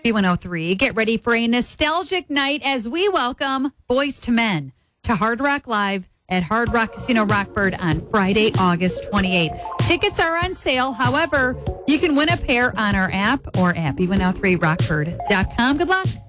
B103. Get ready for a nostalgic night as we welcome Boys to Men to Hard Rock Live at Hard Rock Casino Rockford on Friday, August 28th. Tickets are on sale. However, you can win a pair on our app or at B103rockford.com. Good luck.